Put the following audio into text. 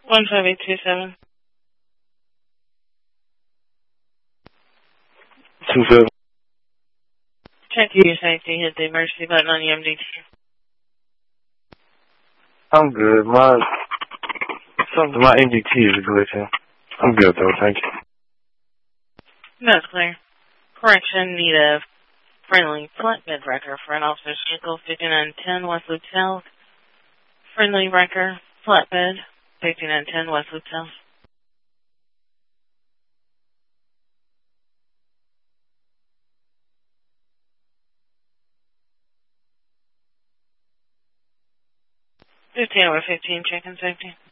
15827. 27. Check your safety. Hit the emergency button on the MDT. I'm good. My MDT is glitching. I'm good though, thank you. That's clear. Correction, need a friendly flatbed wrecker for an officer's vehicle, 5910 West Loop South. Friendly wrecker, flatbed, 5910 West Loop South. Over 15, check-in safety.